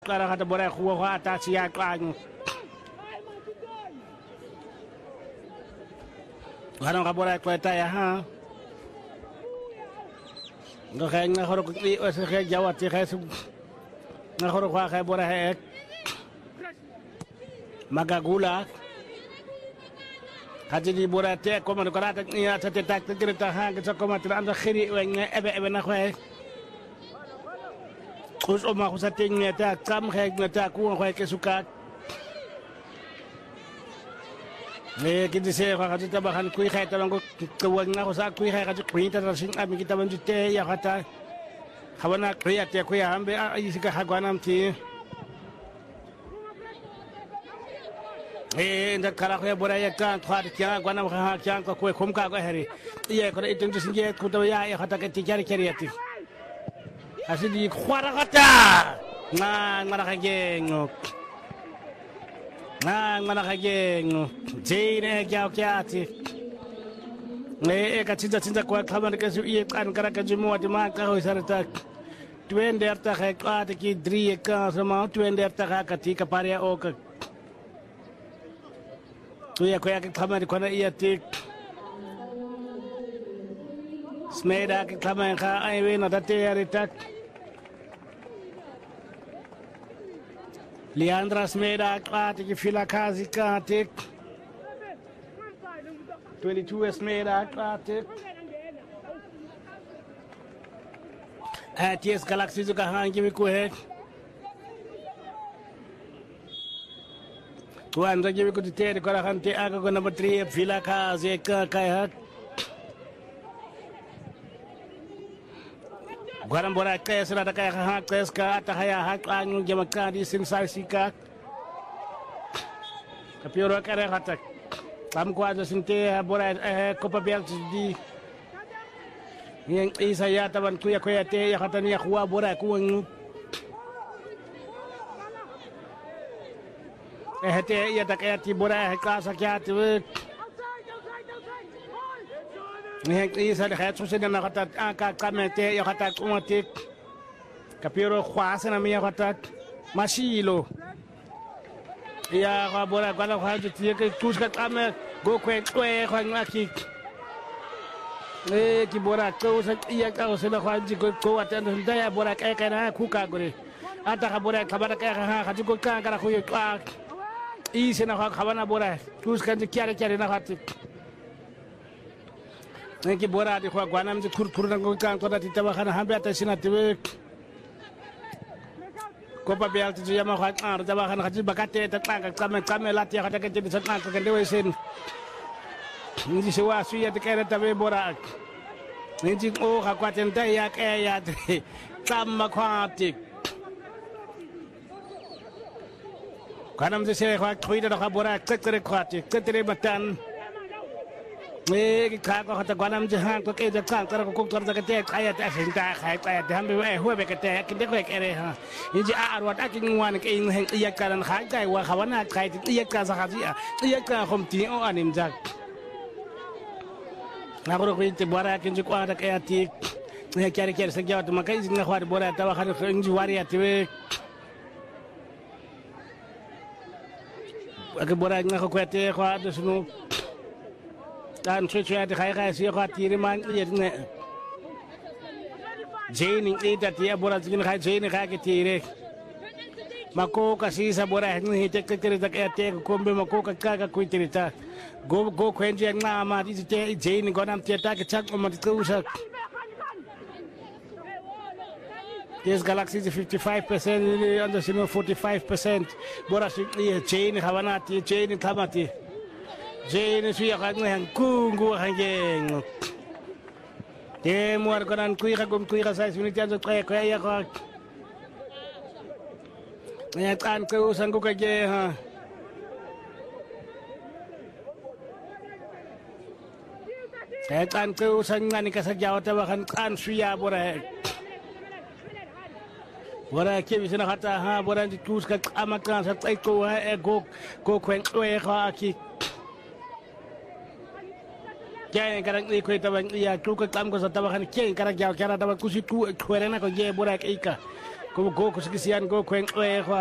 Klara kata bora kuwa atas ya klang. Karang kabora kweta ya ha. Ngakay ngahoro kli osa kay jawat ti kay ngahoro kwa kay bora hek. Magagula. Haji di bora te ko man karata ni ata te tak tirita ha ke ko mat anda khiri wen ebe na khwe. Kus oma kusating ta kam khek na ta ku khwe ke sukat. Kita saya kata kita bahkan kui kaya terang kuang aku sa kui kaya kata kui terang sing kami kita menjute ya kata kawan kui ya kui ambil isi ke haguanam ti ndak kalau kui boleh ya kan tuh dia haguanam kan kui kumka kui hari iya kalau itu singkat ku tahu ya kata kita cari ya ti asal di kuara kata mana kageng mana kageng jine kyati kacinta kwa khamar ke su ie kan kara ke jumu ati ma ka ho sarata twende arta kha ka ki dri ka sama twende arta ka ti ka paria o ka tu ya kwa ke khamar ko na ie ti smeda ke khamar ka ai we na date arita Leandra Smeda klate ki fila kazi kate 22 Smeda klate TS Galaxy juga hangi mi kuhe tuan lagi mi kuti ko rakan te aga ko number 3 fila kazi ka kaya Guaran bora kaya serada kaya hak kaya ska atahaya hak anu jamaka di sinsar sika. Tapi orang kaya kata, kamu kuat sinte bora kopa bel di. Yang isaya tawan kuya te ya kata ni kuah bora kuang. Te ya tak kaya ti bora kasa kaya tu. Nih isa de kaya susun na kata angka kamete ya kata kumatik kapiro khwasa na miya kata masilo ya kabora kala khaju tie ke tuska kame go kwe khwangaki ki bora ko sa iya ka se na khwaji ko atan ndaya bora kaya kana kuka gore ata kabora kabara kaya ha khaju ko ka kara khuye ka ise na khabana bora tuska kyare na khati Niki bora di kwa guanam di kur nang kang toda titawa kana hambe ata sinatiwe Kopa bial tu jama kwa tawa kana kaji bakate tatanga kame lati kata kete di satang ka dewe sen Niji sewa suya de kere tawe bora Niji o ka kwa tenta ya kaya tamma kwati Kanam di se kwa kuida ka bora ketere kwati ketere batan Kako kata guanam jahan ko ke jakang tara ko tor zakate ayat asinta khai ayat hambe huwe kete kinde ko ere ha inji arwat akin wan ke in hen iya karan khai kai wa khawana kai iya ka sa khaji iya ka khomti o anim jak ngaro ko inte bora kin ji ko ada kaya ti ne kare sa jawat makai jinga khwar bora tawa khar inji wari atwe ake bora nga ko kwete ko ada sunu dan cuci ada kaya sih kau tiriman iya ni jeni itu dia bola segini kaya jeni kaya ketire mako kasih sabora ni cek cerita kaya te kombe mako kakak kui cerita go kwenji yang nama di te jeni kau nam cerita kecak omat itu usah This Galaxy is 55%, under 45%. Bola sih jeni kawanati jeni kamati Jane suya kan yang kunggu hangeng. Temuar konan kui kagum kui kasai sunit jangan kaya kak. Nyatan kau sanggu kaje ha. Nyatan kau sangan kasajau tawakan kan suya bora. Bora kiri sana kata ha bora ditus kat amakan satai kau go kuen kaki. Kaya karang ni ko tabang iya ku ka tam ko sa tabakan kaya karang jaw kara tabakan kusi ku kwerena ko je bora ika go kusikisian go kweng